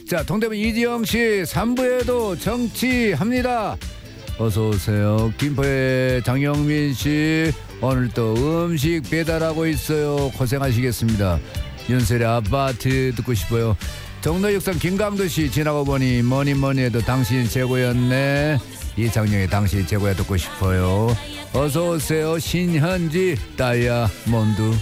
자, 동대문 이지영씨 3부에도 정치합니다. 어서오세요. 김포의 장영민씨 오늘 또 음식 배달하고 있어요. 고생하시겠습니다. 윤설의 아파트 듣고 싶어요. 정로육선 김강도씨 지나고 보니 뭐니 해도 당신 최고였네. 이창용의 당신 최고야 듣고 싶어요. 어서오세요. 신현지 다이아몬드.